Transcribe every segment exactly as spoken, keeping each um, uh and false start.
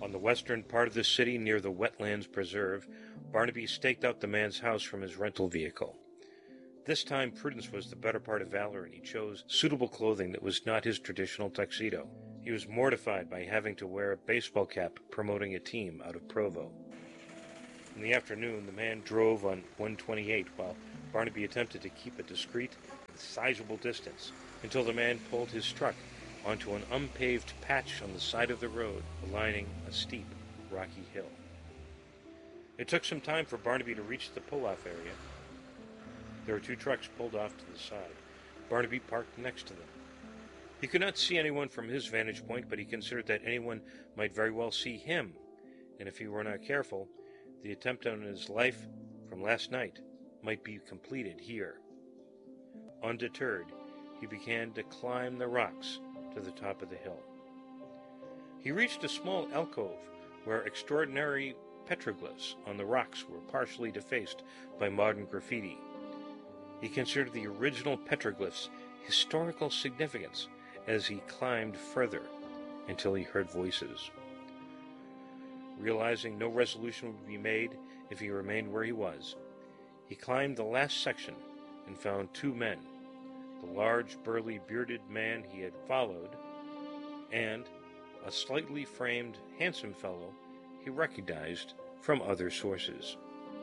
On the western part of the city, near the Wetlands Preserve, Barnaby staked out the man's house from his rental vehicle. This time, prudence was the better part of valor, and he chose suitable clothing that was not his traditional tuxedo. He was mortified by having to wear a baseball cap promoting a team out of Provo. In the afternoon, the man drove on one twenty-eight while Barnaby attempted to keep a discreet, sizable distance until the man pulled his truck onto an unpaved patch on the side of the road, lining a steep, rocky hill. It took some time for Barnaby to reach the pull-off area. There were two trucks pulled off to the side. Barnaby parked next to them. He could not see anyone from his vantage point, but he considered that anyone might very well see him, and if he were not careful, the attempt on his life from last night might be completed here. Undeterred, he began to climb the rocks to the top of the hill. He reached a small alcove where extraordinary petroglyphs on the rocks were partially defaced by modern graffiti. He considered the original petroglyphs' historical significance as he climbed further until he heard voices. Realizing no resolution would be made if he remained where he was, he climbed the last section and found two men, the large, burly, bearded man he had followed, and a slightly framed, handsome fellow he recognized from other sources.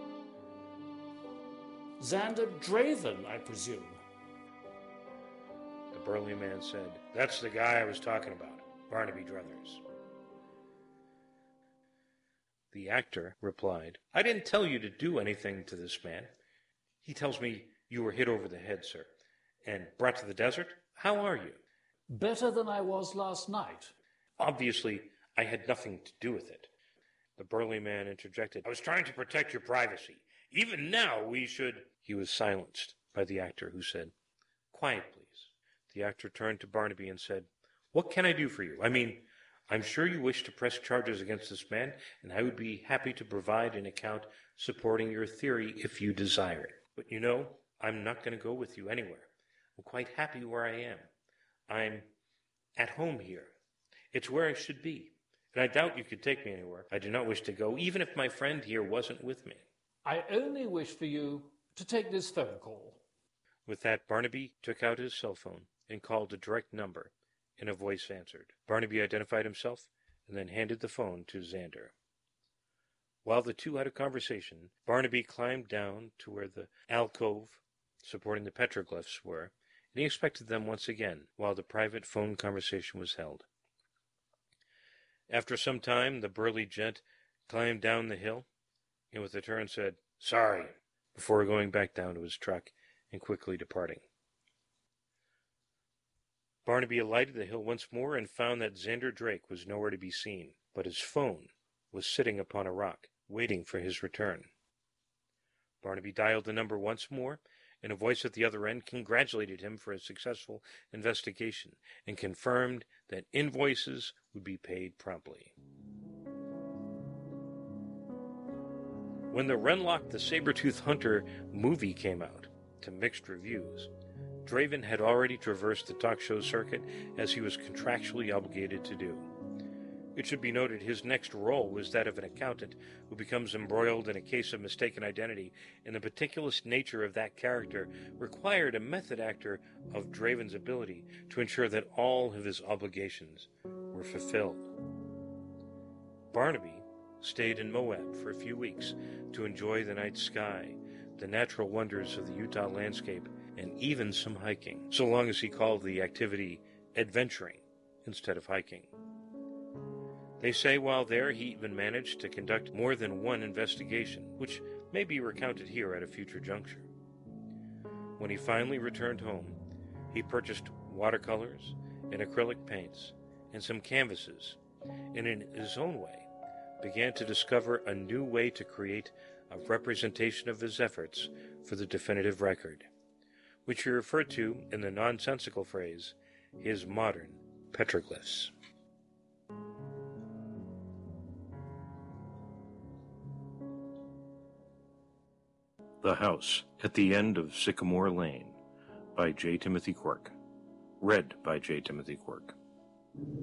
Xander Draven, I presume. The burly man said, "That's the guy I was talking about, Barnaby Druthers." The actor replied, "I didn't tell you to do anything to this man. He tells me you were hit over the head, sir, and brought to the desert. How are you?" Better than I was last night. "Obviously, I had nothing to do with it." The burly man interjected, "I was trying to protect your privacy. Even now we should—" He was silenced by the actor, who said, "Quiet, please." The actor turned to Barnaby and said, "What can I do for you? I mean, I'm sure you wish to press charges against this man, and I would be happy to provide an account supporting your theory if you desire it. But you know, I'm not going to go with you anywhere. I'm quite happy where I am. I'm at home here. It's where I should be. And I doubt you could take me anywhere. I do not wish to go, even if my friend here wasn't with me." I only wish for you to take this phone call. With that, Barnaby took out his cell phone and called a direct number, and a voice answered. Barnaby identified himself and then handed the phone to Xander. While the two had a conversation, Barnaby climbed down to where the alcove supporting the petroglyphs were, and he expected them once again while the private phone conversation was held. After some time, the burly gent climbed down the hill, and with a turn said, "Sorry," before going back down to his truck and quickly departing. Barnaby alighted the hill once more and found that Xander Drake was nowhere to be seen, but his phone was sitting upon a rock, waiting for his return. Barnaby dialed the number once more, and a voice at the other end congratulated him for a successful investigation and confirmed that invoices would be paid promptly. When the Renlock the Saber-Tooth Hunter movie came out, to mixed reviews, Draven had already traversed the talk show circuit as he was contractually obligated to do. It should be noted his next role was that of an accountant who becomes embroiled in a case of mistaken identity, and the meticulous nature of that character required a method actor of Draven's ability to ensure that all of his obligations were fulfilled. Barnaby stayed in Moab for a few weeks to enjoy the night sky, the natural wonders of the Utah landscape, and even some hiking, so long as he called the activity adventuring instead of hiking. They say while there he even managed to conduct more than one investigation, which may be recounted here at a future juncture. When he finally returned home, he purchased watercolors and acrylic paints and some canvases, and in his own way began to discover a new way to create a representation of his efforts for the definitive record, which he referred to in the nonsensical phrase, his modern petroglyphs. The House at the End of Sycamore Lane by J. Timothy Quirk. Read by J. Timothy Quirk.